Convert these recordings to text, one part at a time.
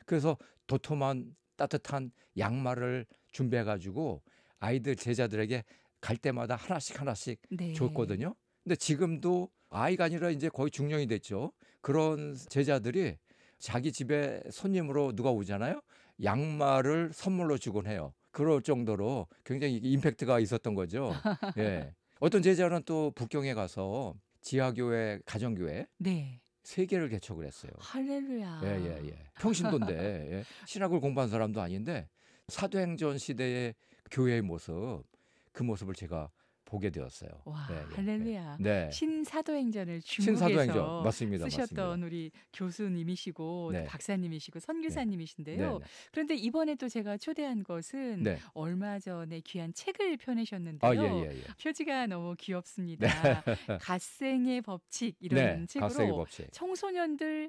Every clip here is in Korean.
그래서 도톰한 따뜻한 양말을 준비해가지고 아이들 제자들에게 갈 때마다 하나씩 하나씩 네. 줬거든요. 근데 지금도 아이가 아니라 이제 거의 중년이 됐죠. 그런 제자들이 자기 집에 손님으로 누가 오잖아요. 양말을 선물로 주곤 해요. 그럴 정도로 굉장히 임팩트가 있었던 거죠. 예. 어떤 제자는 또 북경에 가서 지하교회, 가정교회 네. 3개를 개척을 했어요. 할렐루야. 예, 예, 예. 평신도인데 예. 신학을 공부한 사람도 아닌데 사도행전 시대의 교회의 모습, 그 모습을 제가 보게 되었어요. 와, 예, 예, 할렐루야. 예. 네. 신사도행전을 신사도행전 중국에서 맞습니다, 쓰셨던 맞습니다. 우리 교수님이시고 네, 박사님이시고 네, 선교사님이신데요. 네, 네. 그런데 이번에 또 제가 초대한 것은 네. 얼마 전에 귀한 책을 아, 예, 펴내셨는데요. 예, 예. 표지가 너무 네, 귀엽습니다. 갓생의 법칙 이런 네. 각색의 책으로 법칙. 청소년들, 네.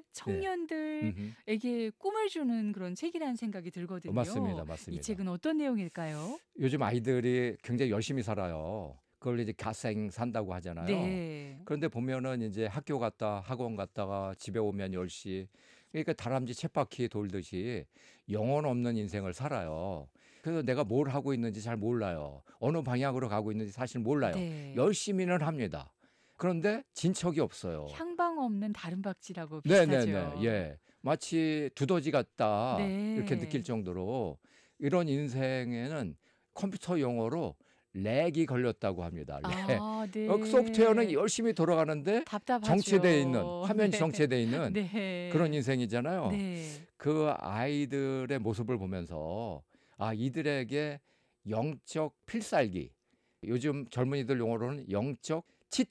청년들에게 꿈을 주는 그런 책이라는 생각이 들거든요. 맞습니다, 이 맞습니다. 책은 어떤 내용일까요? 요즘 아이들이 굉장히 열심히 살아요. 그걸 이제 갓생 산다고 하잖아요. 네. 그런데 보면은 이제 학교 갔다 학원 갔다가 집에 오면 10시. 그러니까 다람쥐 쳇바퀴 돌듯이 영혼 없는 인생을 살아요. 그래서 내가 뭘 하고 있는지 잘 몰라요. 어느 방향으로 가고 있는지 사실 몰라요. 네. 열심히는 합니다. 그런데 진척이 없어요. 향방 없는 다른박쥐라고 네네네. 비슷하죠. 예. 마치 두더지 같다. 이렇게 느낄 네. 정도로 이런 인생에는 컴퓨터 용어로 렉이 걸렸다고 합니다. 렉. 아, 소프트웨어는 네. 열심히 돌아가는데 답답하죠. 정체되어 있는, 화면이 네. 정체되어 있는 그런 네. 인생이잖아요. 네. 그 아이들의 모습을 보면서 아, 이들에게 영적 필살기, 요즘 젊은이들 용어로는 영적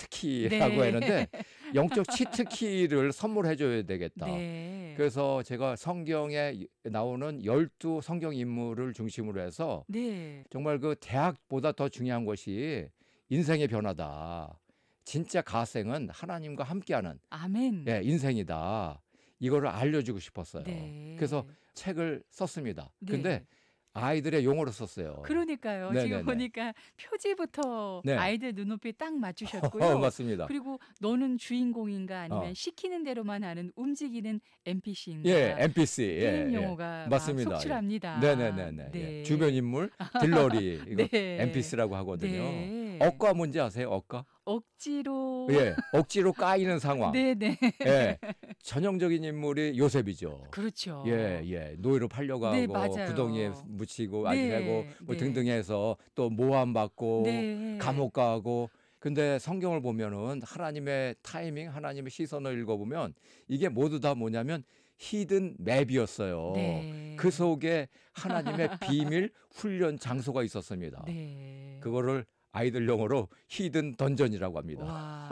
치트키라고 네. 하는데 영적 치트키를 선물해 줘야 되겠다. 네. 그래서 제가 성경에 나오는 12 성경 인물을 중심으로 해서 네. 정말 그 대학보다 더 중요한 것이 인생의 변화다. 진짜 가생은 하나님과 함께하는 아멘. 예, 인생이다. 이거를 알려주고 싶었어요. 네. 그래서 책을 썼습니다. 근데 네. 아이들의 용어로 썼어요. 그러니까요. 지금 네네네. 보니까 표지부터 네. 아이들 눈높이 딱 맞추셨고요. 맞습니다. 그리고 너는 주인공인가 아니면 어. 시키는 대로만 하는 움직이는 NPC인가 예, NPC. 게임 예, 용어가 막 맞습니다. 속출합니다. 네네네네. 네. 예. 주변 인물, 들러리, 이거 네. NPC라고 하거든요. 네. 억가 뭔지 아세요? 억가? 억지로. 예, 억지로 까이는 상황. 네네. 예, 전형적인 인물이 요셉이죠. 그렇죠. 예, 예. 노예로 팔려가고 네, 맞아요. 구덩이에 묻히고 네, 하고 뭐 네. 등등 해서 또 모함받고 네. 감옥 가고. 근데 성경을 보면은 하나님의 타이밍, 하나님의 시선을 읽어보면 이게 모두 다 뭐냐면 히든 맵이었어요. 네. 그 속에 하나님의 비밀 훈련 장소가 있었습니다. 네. 그거를 아이들 용어로 히든 던전이라고 합니다. 와.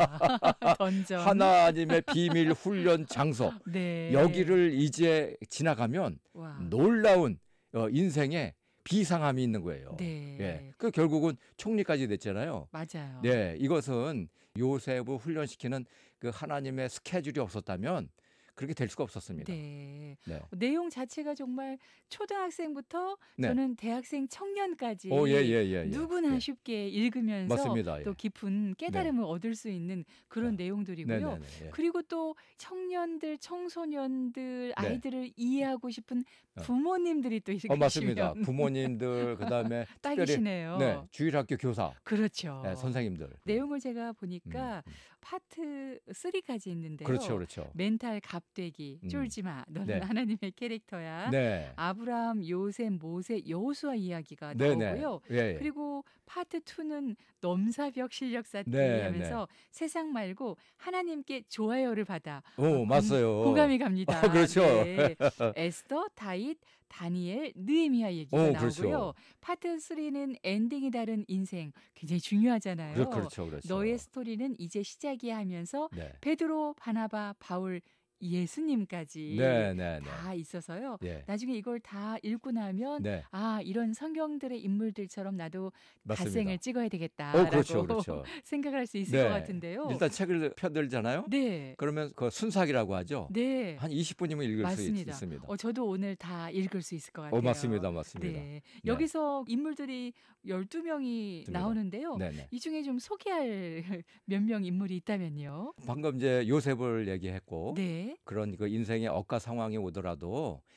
던전. 하나님의 비밀 훈련 장소. 네. 여기를 이제 지나가면 와. 놀라운 인생의 비상함이 있는 거예요. 네. 예. 그 결국은 총리까지 됐잖아요. 맞아요. 네, 이것은 요셉을 훈련시키는 그 하나님의 스케줄이 없었다면 그렇게 될 수가 없었습니다. 네. 네. 내용 자체가 정말 초등학생부터 네. 저는 대학생 청년까지 오, 예, 예, 예, 예. 누구나 예. 쉽게 읽으면서 맞습니다. 또 예. 깊은 깨달음을 얻을 수 있는 그런 네. 내용들이고요. 네네네. 예. 그리고 또 청년들, 청소년들, 네. 아이들을 이해하고 싶은 어. 부모님들이 또 맞습니다. 읽으시면 부모님들 그다음에 특별히 딱이시네요. 네, 주일학교 교사, 그렇죠. 네, 선생님들. 내용을 제가 보니까 음. 파트 3까지 있는데요. 그렇죠, 그렇죠. 멘탈 갑되기, 쫄지 마. 너는 네. 하나님의 캐릭터야. 네. 아브라함, 요셉, 모세, 여호수아 이야기가 네네. 나오고요. 예, 예. 그리고 파트 2는 넘사벽 실력 쌓기 네, 하면서 세상 말고 하나님께 좋아요를 받아. 오, 맞아요. 공감이 갑니다. 그렇죠. 네. 에스더, 다윗, 다니엘, 느헤미야 얘기가 오, 나오고요. 그렇죠. 파트 3는 엔딩이 다른 인생 굉장히 중요하잖아요. 그렇죠, 그렇죠. 너의 스토리는 이제 시작이야 하면서 네. 베드로, 바나바, 바울, 예수님까지 네, 네, 네. 다 있어서요. 예. 나중에 이걸 다 읽고 나면 네. 아, 이런 성경들의 인물들처럼 나도 맞습니다. 갓생을 찍어야 되겠다라고 그렇죠, 그렇죠. 생각을 할 수 있을 네. 것 같은데요. 일단 책을 펴들잖아요. 네. 그러면 그 순삭이라고 하죠. 네. 한 20분이면 읽을 맞습니다. 수 있습니다. 저도 오늘 다 읽을 수 있을 것 같아요. 맞습니다, 맞습니다. 네. 여기서 인물들이 12명이 맞습니다. 나오는데요. 네네. 이 중에 좀 소개할 몇 명 인물이 있다면요. 방금 이제 요셉을 얘기했고 네. 그런 그 인생의 억가 상황이 오더라도